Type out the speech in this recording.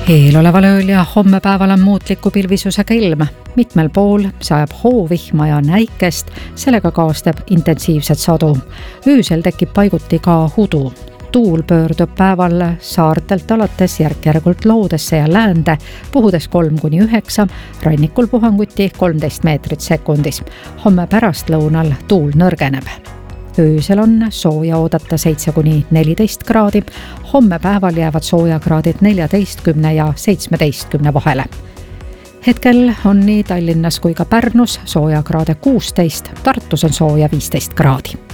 Eeloleval ööl ja homme päeval on muutliku pilvisusega ilm. Mitmel pool sajab hoovihma ja näikest, sellega kaastab intensiivset sadu. Öösel tekib paiguti ka hudu. Tuul pöördub päeval saartelt alates järk-järgult loodesse ja läände, puhudes 3–9, rannikul puhanguti 13 meetrit sekundis. Homme pärastlõunal tuul nõrgeneb. Öösel on sooja oodata 7–14 kraadi, homme päeval jäävad soojakraadid 14 ja 17 vahele. Hetkel on nii Tallinnas kui ka Pärnus soojakraade 16, Tartus on sooja 15 kraadi.